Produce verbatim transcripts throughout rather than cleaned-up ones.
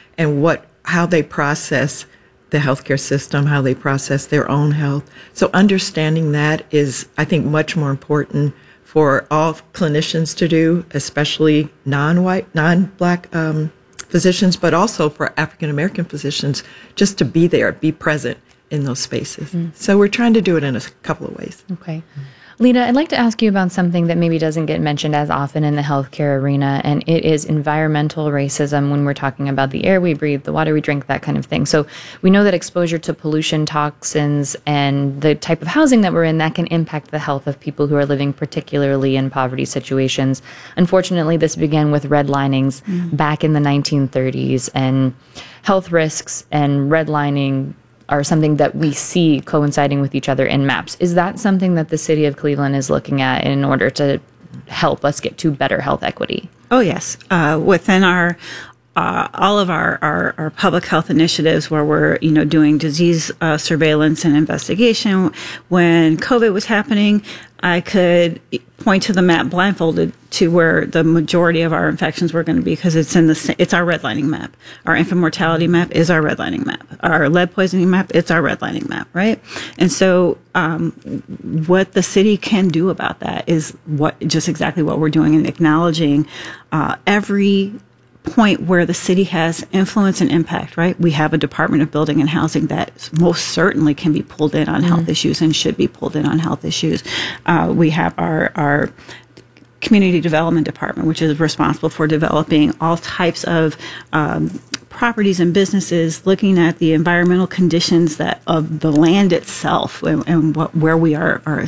and what how they process the healthcare system, how they process their own health. So understanding that is, I think, much more important for all clinicians to do, especially non-white, non-Black um, physicians, but also for African-American physicians, just to be there, be present in those spaces. Mm. So we're trying to do it in a couple of ways. Okay. Lita, I'd like to ask you about something that maybe doesn't get mentioned as often in the healthcare arena, and it is environmental racism when we're talking about the air we breathe, the water we drink, that kind of thing. So we know that exposure to pollution, toxins, and the type of housing that we're in, that can impact the health of people who are living particularly in poverty situations. Unfortunately, this began with redlinings mm. back in the nineteen thirties, and health risks and redlining are something that we see coinciding with each other in maps. Is that something that the city of Cleveland is looking at in order to help us get to better health equity? Oh, yes. Uh, within our uh, all of our, our, our public health initiatives where we're, you know, doing disease uh, surveillance and investigation, when COVID was happening, I could point to the map blindfolded to where the majority of our infections were going to be, because it's in the it's our redlining map. Our infant mortality map is our redlining map. Our lead poisoning map, it's our redlining map, right? And so, um, what the city can do about that is what just exactly what we're doing, and acknowledging uh, every point where the city has influence and impact, right? We have a Department of Building and Housing that most certainly can be pulled in on mm-hmm. health issues and should be pulled in on health issues. Uh, we have our, our Community Development Department, which is responsible for developing all types of um, properties and businesses, looking at the environmental conditions that of the land itself and, and what, where we are, are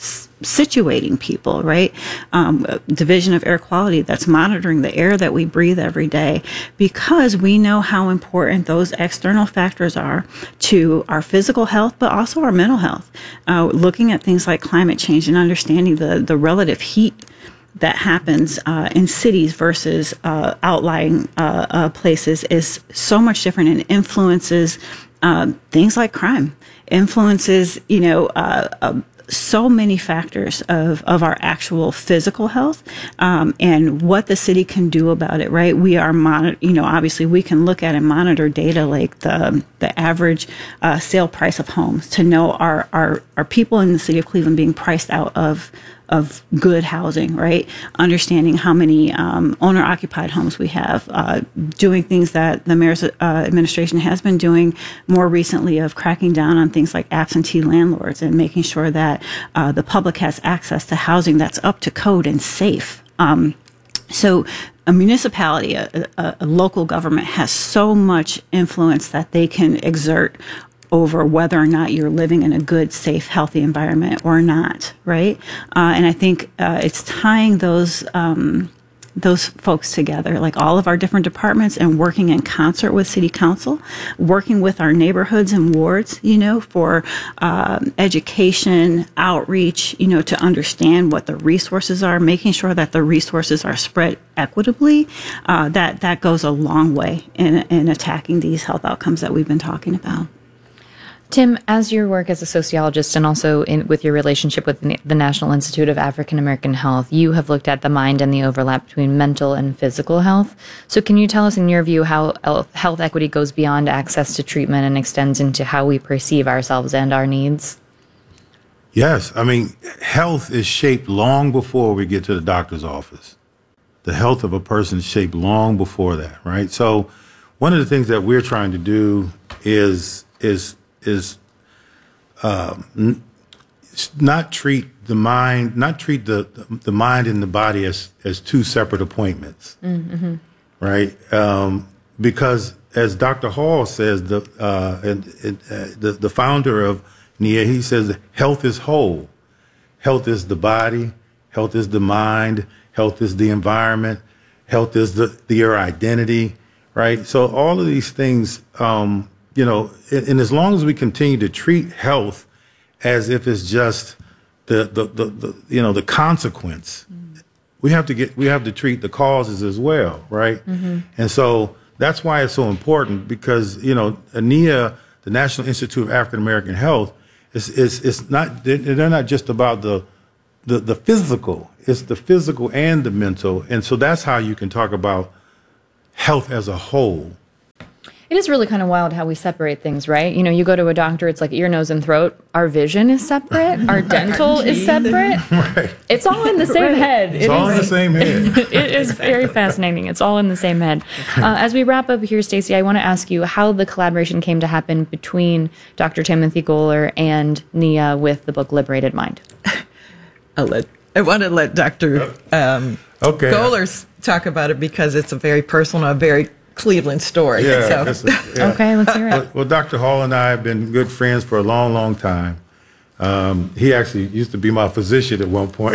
situating people, right? Um, Division of Air Quality that's monitoring the air that we breathe every day, because we know how important those external factors are to our physical health, but also our mental health. Uh, looking at things like climate change and understanding the, the relative heat that happens uh, in cities versus uh, outlying uh, uh, places is so much different, and influences uh, things like crime, influences, you know, uh, uh, so many factors of, of our actual physical health, um, and what the city can do about it, right? We are monitor, you know, obviously we can look at and monitor data like the the average uh, sale price of homes to know are, are, are people in the city of Cleveland being priced out of of good housing, right? Understanding how many um, owner-occupied homes we have, uh, doing things that the mayor's uh, administration has been doing more recently, of cracking down on things like absentee landlords and making sure that uh, the public has access to housing that's up to code and safe. Um, so a municipality, a, a, a local government, has so much influence that they can exert over whether or not you're living in a good, safe, healthy environment or not, right? Uh, and I think uh, it's tying those um, those folks together, like all of our different departments, and working in concert with City Council, working with our neighborhoods and wards, you know, for um, education, outreach, you know, to understand what the resources are, making sure that the resources are spread equitably. Uh, that that goes a long way in in attacking these health outcomes that we've been talking about. Tim, as your work as a sociologist and also in, with your relationship with the National Institute of African American Health, you have looked at the mind and the overlap between mental and physical health. So can you tell us, in your view, how health equity goes beyond access to treatment and extends into how we perceive ourselves and our needs? Yes. I mean, health is shaped long before we get to the doctor's office. The health of a person is shaped long before that, right? So one of the things that we're trying to do is is is um, n- not treat the mind, not treat the, the mind and the body as, as two separate appointments, mm-hmm. right? Um, because as Doctor Hall says, the, uh, and, and, uh, the, the founder of N I A, he says, health is whole. Health is the body, health is the mind, health is the environment, health is the, the your identity, right? So all of these things, um, you know, and, and as long as we continue to treat health as if it's just the, the, the, the you know, the consequence, mm-hmm. we have to get, we have to treat the causes as well, right? Mm-hmm. And so that's why it's so important, because, you know, N I A, the National Institute of African American Health, is, is, is not, they're not just about the, the, the physical, it's the physical and the mental. And so that's how you can talk about health as a whole. It is really kind of wild how we separate things, right? You know, you go to a doctor, it's like ear, nose, and throat. Our vision is separate. Our dental is separate. Right. It's all in the same head. It's It all is- in the same head. It is very fascinating. It's all in the same head. Uh, as we wrap up here, Stacey, I want to ask you how the collaboration came to happen between Doctor Timothy Goler and Nia with the book Liberated Mind. I'll let, I want to let Doctor Um, Okay. Goler talk about it because it's a very personal, a very Cleveland story. Yeah. So. that's a- yeah. Okay, let's hear it. Well, well, Doctor Hall and I have been good friends for a long, long time. Um, he actually used to be my physician at one point.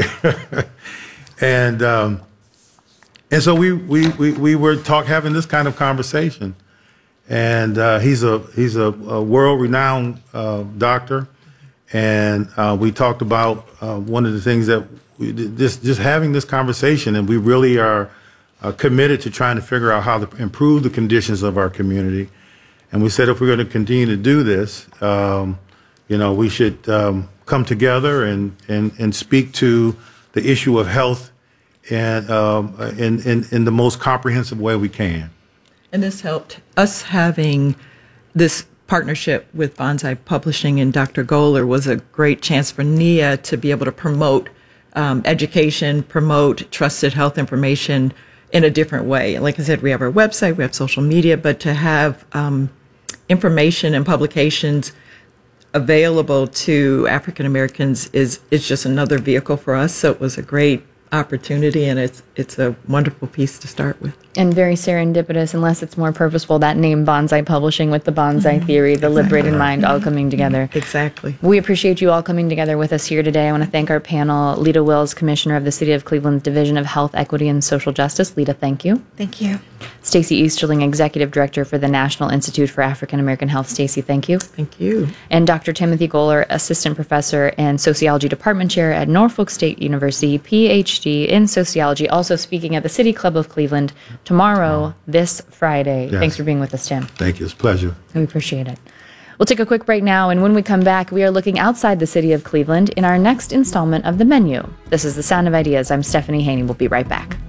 and um, and so we, we, we, we were talk, having this kind of conversation. And uh, he's a he's a, a world-renowned uh, doctor. And uh, we talked about uh, one of the things that we, just, just having this conversation, and we really are Uh, committed to trying to figure out how to improve the conditions of our community. And we said if we're going to continue to do this, um, you know, we should um, come together and, and, and speak to the issue of health and, um, in, in, in the most comprehensive way we can. And this helped us having this partnership with Bonsai Publishing and Doctor Goler was a great chance for Nia to be able to promote um, education, promote trusted health information in a different way. Like I said, we have our website, we have social media, but to have um, information and publications available to African Americans is is just another vehicle for us. So it was a great opportunity, and it's it's a wonderful piece to start with. And very serendipitous, unless it's more purposeful, that name Bonsai Publishing with the Bonsai Theory, the Liberated Mind, all coming together. Exactly. We appreciate you all coming together with us here today. I want to thank our panel, Lita Wills, Commissioner of the City of Cleveland's Division of Health, Equity, and Social Justice. Lita, thank you. Thank you. Stacey Easterling, Executive Director for the National Institute for African American Health. Stacey, thank you. Thank you. And Doctor Timothy Goler, Assistant Professor and Sociology Department Chair at Norfolk State University, P H D in Sociology, also speaking at the City Club of Cleveland tomorrow, this Friday. Yes. Thanks for being with us, Tim. Thank you. It's a pleasure. We appreciate it. We'll take a quick break now, and when we come back, we are looking outside the city of Cleveland in our next installment of The Menu. This is The Sound of Ideas. I'm Stephanie Haney. We'll be right back.